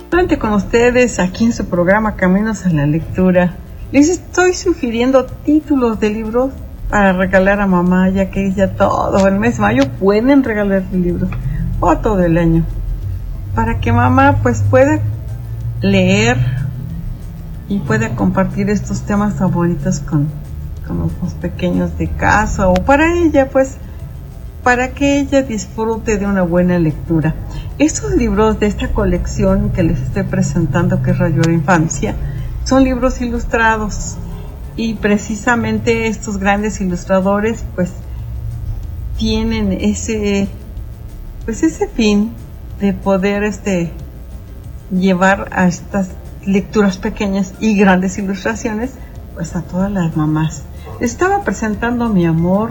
Nuevamente con ustedes aquí en su programa Caminos a la Lectura. Les estoy sugiriendo títulos de libros para regalar a mamá, ya que ya todo el mes de mayo pueden regalar libros, o todo el año, para que mamá pues pueda leer y pueda compartir estos temas tan bonitos con los pequeños de casa, o para ella pues, para que ella disfrute de una buena lectura. Estos libros de esta colección que les estoy presentando, que es Rayo de Infancia, son libros ilustrados, y precisamente estos grandes ilustradores pues tienen ese fin de poder llevar a estas lecturas pequeñas y grandes ilustraciones pues a todas las mamás. Les estaba presentando Mi Amor,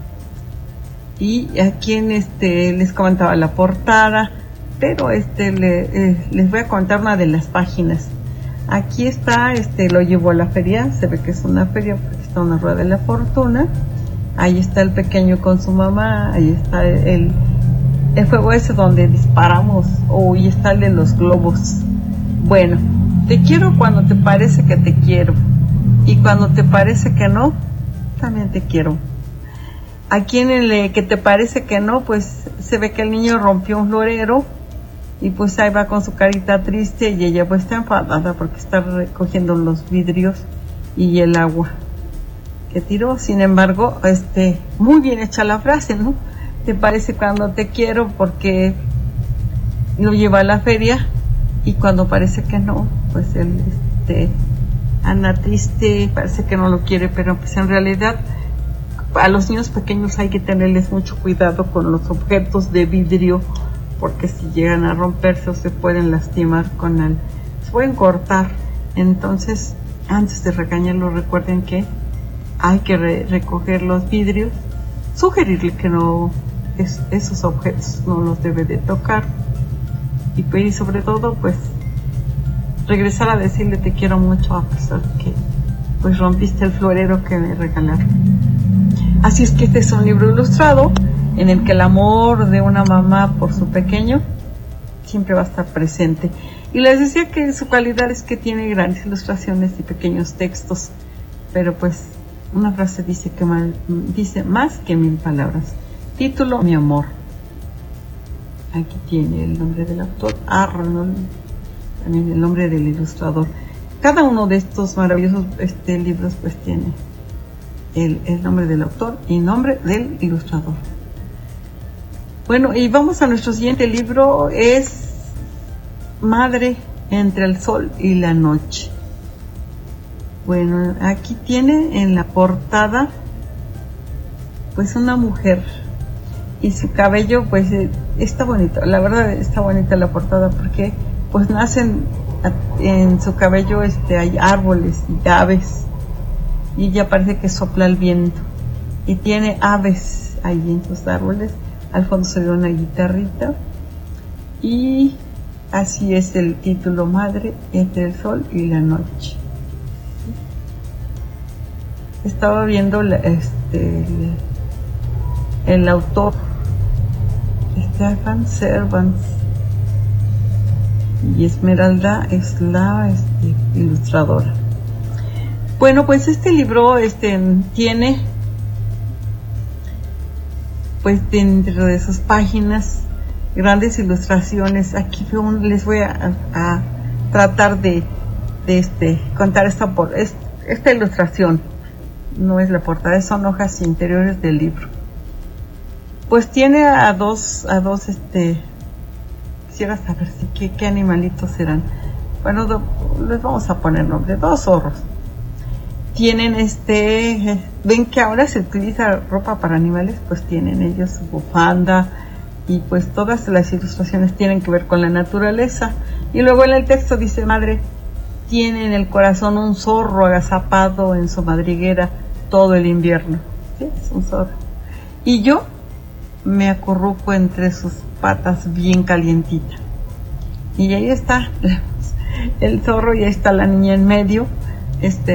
y aquí les comentaba la portada, pero les voy a contar una de las páginas. Aquí está, lo llevo a la feria, se ve que es una feria porque está una rueda de la fortuna. Ahí está el pequeño con su mamá, ahí está el juego ese donde disparamos, y está el de los globos. Bueno, te quiero cuando te parece que te quiero, y cuando te parece que no, también te quiero. Aquí en el que te parece que no, pues se ve que el niño rompió un florero, y pues ahí va con su carita triste, y ella pues está enfadada porque está recogiendo los vidrios y el agua que tiró. Sin embargo, muy bien hecha la frase, ¿no? Te parece cuando te quiero, porque lo lleva a la feria, y cuando parece que no, pues él anda triste, parece que no lo quiere, pero pues en realidad a los niños pequeños hay que tenerles mucho cuidado con los objetos de vidrio, porque si llegan a romperse o se pueden lastimar se pueden cortar. Entonces, antes de regañarlos, recuerden que hay que recoger los vidrios, sugerirle que no, esos objetos no los debe de tocar, y sobre todo pues regresar a decirle te quiero mucho, a pesar de que pues rompiste el florero que me regalaron. Así es que este es un libro ilustrado en el que el amor de una mamá por su pequeño siempre va a estar presente. Y les decía que su calidad es que tiene grandes ilustraciones y pequeños textos, pero pues una frase dice más que 1000 palabras. Título: Mi Amor. Aquí tiene el nombre del autor, Arnold, también el nombre del ilustrador. Cada uno de estos maravillosos libros pues tiene el nombre del autor y nombre del ilustrador. Bueno, y vamos a nuestro siguiente libro. Es Madre entre el sol y la noche. Bueno, aquí tiene en la portada pues una mujer, y su cabello pues está bonito. La verdad está bonita la portada, porque pues nacen en su cabello hay árboles y aves, y ella parece que sopla el viento, y tiene aves ahí en sus árboles. Al fondo se ve una guitarrita, y así es el título: Madre entre el sol y la noche. Estaba viendo el autor, Stefan Cervans, y Esmeralda es la ilustradora. Bueno, pues este libro tiene pues dentro de sus páginas grandes ilustraciones. Aquí les voy a tratar de contar esta ilustración. No es la portada, son hojas interiores del libro. Pues tiene a dos quisiera saber qué animalitos serán. Bueno, les vamos a poner nombre: 2 zorros. Tienen ven que ahora se utiliza ropa para animales, pues tienen ellos su bufanda, y pues todas las ilustraciones tienen que ver con la naturaleza. Y luego en el texto dice: Madre tiene en el corazón un zorro agazapado en su madriguera todo el invierno. Sí, es un zorro. Y yo me acurruco entre sus patas bien calientita. Y ahí está el zorro, y ahí está la niña en medio,